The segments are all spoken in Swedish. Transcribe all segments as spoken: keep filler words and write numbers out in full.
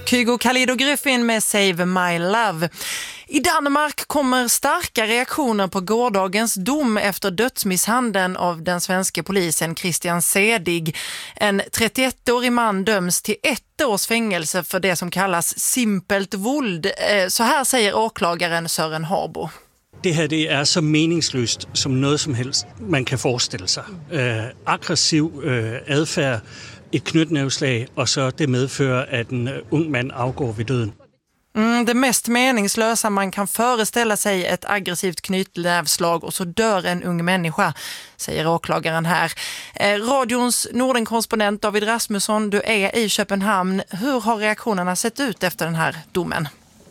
Kygo Khalid och Griffin med Save My Love. I Danmark kommer starka reaktioner på gårdagens dom efter dödsmisshandeln av den svenska polisen Christian Sedig. En trettioettårig man döms till ett års fängelse för det som kallas simpelt våld. Så här säger åklagaren Søren Harbo. Det här det är så meningslöst som något som helst man kan föreställa sig. Äh, aggressiv äh, adfärd, ett knytnävslag och så det medför att en ung man avgår vid döden. Mm, det mest meningslösa man kan föreställa sig, ett aggressivt knytnävslag och så dör en ung människa, säger åklagaren här. Eh, radions Norden-korrespondent David Rasmusson, du är i Köpenhamn. Hur har reaktionerna sett ut efter den här domen?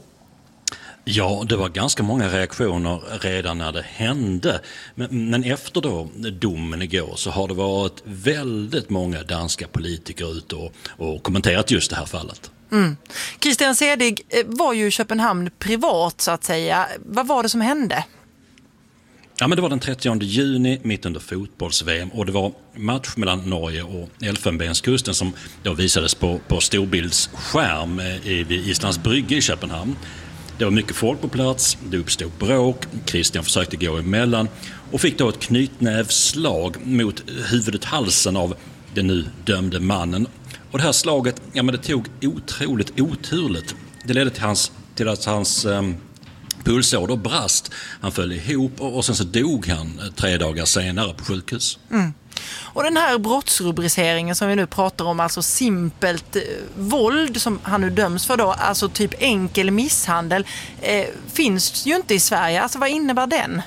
Ja, det var ganska många reaktioner redan när det hände. Men, men efter då domen igår så har det varit väldigt många danska politiker ute och, och kommenterat just det här fallet. Mm. Christian Sedig var ju i Köpenhamn privat så att säga. Vad var det som hände? Ja, men det var den trettionde juni mitt under fotbolls-V M och det var match mellan Norge och Elfenbenskusten som då visades på, på storbildsskärm i, i Islands Brygge i Köpenhamn. Det var mycket folk på plats, det uppstod bråk, Christian försökte gå emellan och fick då ett knytnävslag mot huvudet, halsen av den nu dömde mannen. Och det här slaget, ja men det tog otroligt oturligt. Det ledde till, hans, till att hans um, pulsåder brast. Han föll ihop och, och sen så dog han tre dagar senare på sjukhus. Mm. Och den här brottsrubriceringen som vi nu pratar om, alltså simpelt eh, våld som han nu döms för då, alltså typ enkel misshandel, eh, finns ju inte i Sverige. Alltså vad innebär den?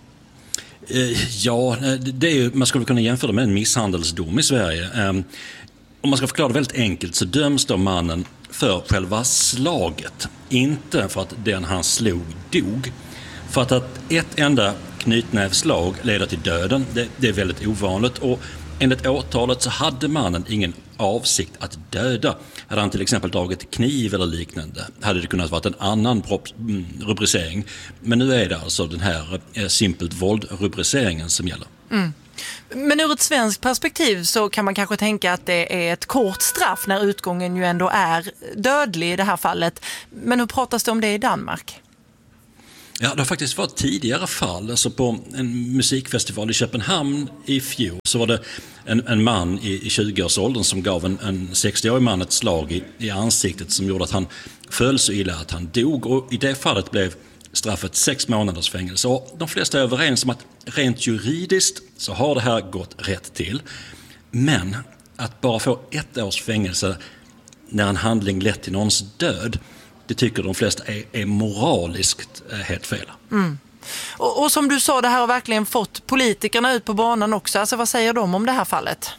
Eh, ja, det är ju, man skulle kunna jämföra med en misshandelsdom i Sverige. Eh, om man ska förklara det väldigt enkelt så döms då mannen för själva slaget. Inte för att den han slog dog. För att, att ett enda knytnävslag leder till döden, det, det är väldigt ovanligt. Och enligt åtalet så hade mannen ingen avsikt att döda. Hade han till exempel dragit kniv eller liknande hade det kunnat vara en annan rubricering. Men nu är det alltså den här eh, simpelt våld-rubriceringen som gäller. Mm. Men ur ett svenskt perspektiv så kan man kanske tänka att det är ett kort straff när utgången ju ändå är dödlig i det här fallet. Men hur pratas det om det i Danmark? Ja, det har faktiskt varit tidigare fall. Alltså på en musikfestival i Köpenhamn i fjol så var det en, en man i, i tjugoårsåldern som gav en, en sextioårig man ett slag i, i ansiktet som gjorde att han föll så illa att han dog. Och i det fallet blev straffet sex månaders fängelse. Och de flesta är överens om att rent juridiskt så har det här gått rätt till. Men att bara få ett års fängelse när en handling lett till någons död, det tycker de flesta är, är moraliskt helt fel. Mm. Och, och som du sa, det här har verkligen fått politikerna ut på banan också. Alltså vad säger de om det här fallet?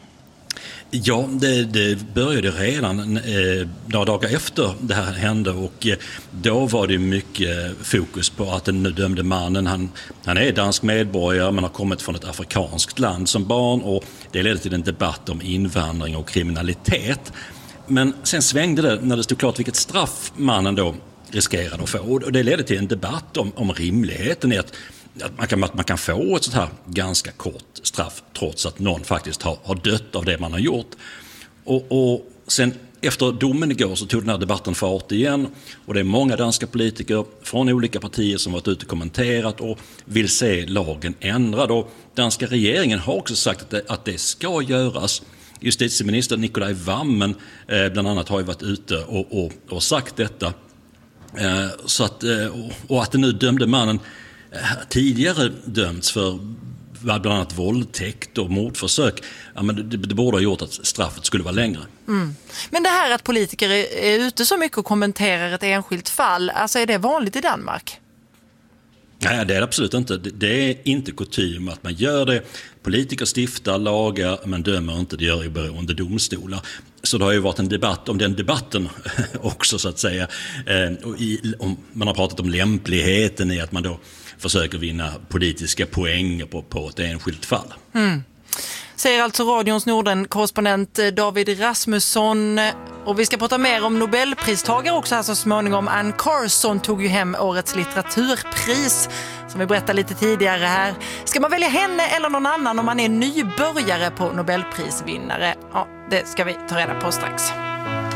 Ja, det, det började redan eh, några dagar efter det här hände och eh, då var det mycket fokus på att den dömde mannen, han, han är dansk medborgare men har kommit från ett afrikanskt land som barn och det ledde till en debatt om invandring och kriminalitet. Men sen svängde det när det stod klart vilket straff mannen då riskerade att få. Och det ledde till en debatt om, om rimligheten i att, att, man kan, att man kan få ett sånt här ganska kort straff trots att någon faktiskt har, har dött av det man har gjort. Och, och sen efter domen igår så tog den här debatten fart igen. Och det är många danska politiker från olika partier som varit ute och kommenterat och vill se lagen ändrad. Och danska regeringen har också sagt att det, att det ska göras. Justitieminister Nikolaj Wammen eh, bland annat har ju varit ute och, och, och sagt detta. Eh, så att, eh, och, och att den nu dömde mannen eh, tidigare dömts för bland annat våldtäkt och mordförsök. Ja, men det, det borde ha gjort att straffet skulle vara längre. Mm. Men det här att politiker är, är ute så mycket och kommenterar ett enskilt fall, alltså är det vanligt i Danmark? Nej, det är absolut inte. Det är inte kutym att man gör det. Politiker stiftar lagar, men dömer inte. Det gör ju beroende domstolar. Så det har ju varit en debatt om den debatten också så att säga. Och i, om, man har pratat om lämpligheten i att man då försöker vinna politiska poänger på, på ett enskilt fall. Mm. Säger alltså radions Norden-korrespondent David Rasmusson. Och vi ska prata mer om Nobelpristagare också här så småningom. Anne Carson tog ju hem årets litteraturpris som vi berättade lite tidigare här. Ska man välja henne eller någon annan om man är nybörjare på Nobelprisvinnare? Ja, det ska vi ta reda på strax.